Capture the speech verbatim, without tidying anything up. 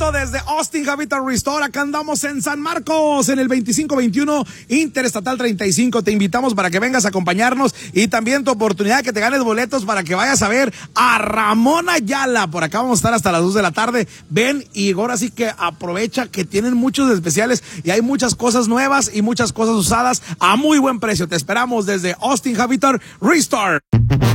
vivo desde Austin Habitat Restore. Acá andamos en San Marcos, en el veinticinco veintiuno Interestatal treinta y cinco. Te invitamos para que vengas a acompañarnos y también tu oportunidad que te ganes boletos para que vayas a ver a Ramón Ayala. Por acá vamos a estar hasta las dos de la tarde. Ven y ahora sí que aprovecha que tienen muchos especiales y hay muchas cosas nuevas y muchas cosas usadas a muy buen precio. Te esperamos desde Austin Habitat Restore.